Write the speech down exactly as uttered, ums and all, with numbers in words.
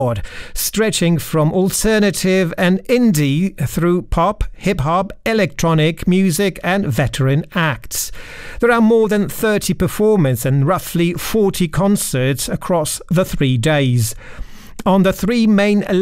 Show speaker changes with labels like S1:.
S1: stretching from alternative and indie through pop, hip-hop, electronic music and veteran acts. There are more than thirty performances and roughly forty concerts across the three days. On the three main